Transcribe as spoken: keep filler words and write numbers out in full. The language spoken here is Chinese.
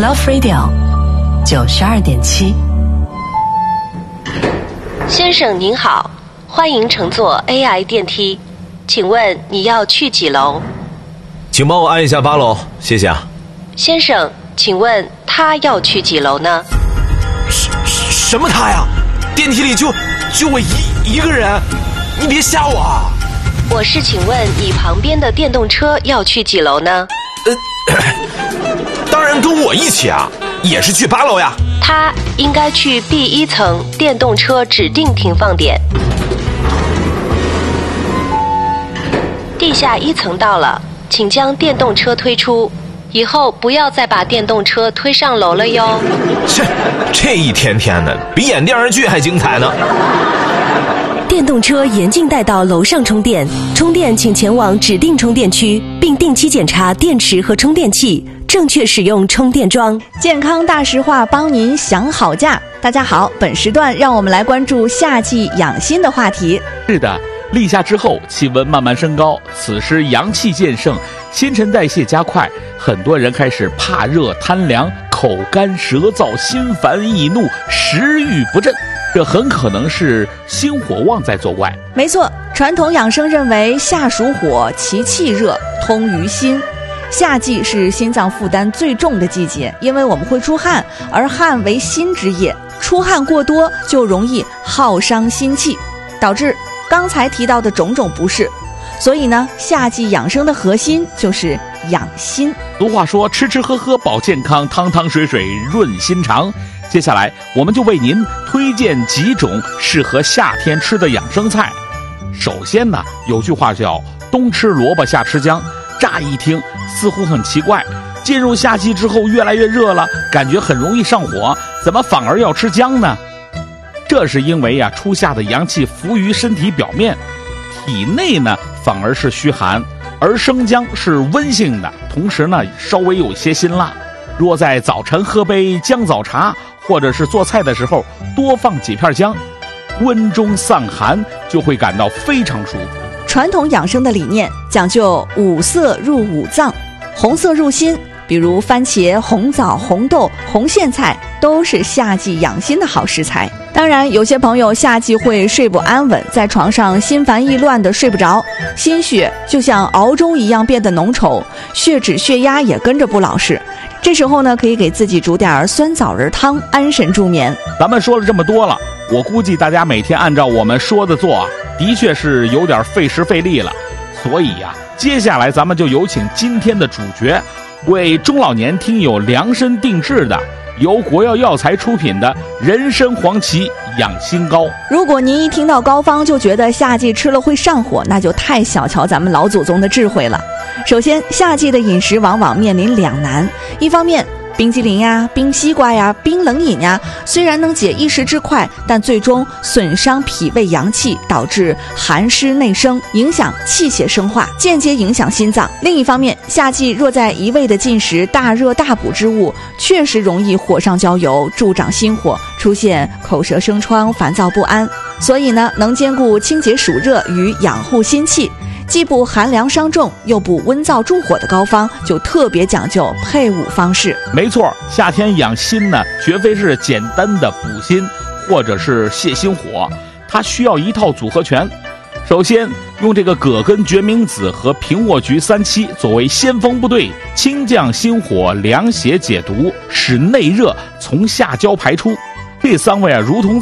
Love Radio 九十二点七。 先生您好，欢迎乘坐 A I 电梯，请问你要去几楼？ 请帮我按一下八楼，谢谢啊。 先生，请问他要去几楼呢？ 什什么他呀？电梯里就就我一一个人，你别吓我啊！ 我是请问你旁边的电动车要去几楼呢？ 呃，当然跟我一起啊，也是去八楼呀。 他应该去 B 一层电动车指定停放点。地下一层到了，请将电动车推出，以后不要再把电动车推上楼了哟。 这这一天天的，比演电视剧还精彩呢。 电动车严禁带到楼上充电，充电请前往指定充电区，并定期检查电池和充电器，正确使用充电桩。 健康大实话，帮您想好价。大家好，本时段让我们来关注夏季养心的话题。 是的，立夏之后气温慢慢升高，此时阳气渐盛，新陈代谢加快，很多人开始怕热贪凉，口干舌燥，心烦易怒，食欲不振，这很可能是心火旺在作怪。 没错，传统养生认为夏属火，其气热，通于心。夏季是心脏负担最重的季节，因为我们会出汗，而汗为心之液，出汗过多就容易耗伤心气，导致刚才提到的种种不适。所以呢，夏季养生的核心就是养心。 俗话说，吃吃喝喝保健康，汤汤水水润心肠。接下来我们就为您推荐几种适合夏天吃的养生菜。首先呢，有句话叫冬吃萝卜夏吃姜，乍一听似乎很奇怪，进入夏季之后越来越热了，感觉很容易上火，怎么反而要吃姜呢？这是因为呀、啊，初夏的阳气浮于身体表面，体内呢反而是虚寒，而生姜是温性的，同时呢稍微有些辛辣。若在早晨喝杯姜枣茶，或者是做菜的时候多放几片姜，温中散寒，就会感到非常舒服。 传统养生的理念讲究五色入五脏，红色入心，比如番茄、红枣、红豆、红苋菜都是夏季养心的好食材。当然，有些朋友夏季会睡不安稳，在床上心烦意乱的睡不着，心血就像熬粥一样变得浓稠，血脂血压也跟着不老实。这时候呢，可以给自己煮点酸枣仁汤，安神助眠。 咱们说了这么多了，我估计大家每天按照我们说的做啊，的确是有点费时费力了。所以呀、啊，接下来咱们就有请今天的主角，为中老年听友量身定制的，由国药药材出品的人参黄芪养心膏。 如果您一听到膏方就觉得夏季吃了会上火，那就太小瞧咱们老祖宗的智慧了。首先，夏季的饮食往往面临两难，一方面冰激凌呀、冰西瓜呀、冰冷饮呀，虽然能解一时之快，但最终损伤脾胃阳气，导致寒湿内生，影响气血生化，间接影响心脏。另一方面，夏季若在一味的进食大热大补之物，确实容易火上浇油，助长心火，出现口舌生疮、烦躁不安。所以呢，能兼顾清洁暑热与养护心气，既不寒凉伤重又不温燥助火的膏方，就特别讲究配伍方式。 没错，夏天养心呢，绝非是简单的补心或者是泻心火，它需要一套组合拳。首先用这个葛根决明子和平沃菊三七作为先锋部队，清降心火，凉血解毒，使内热从下焦排出。这三位啊，如同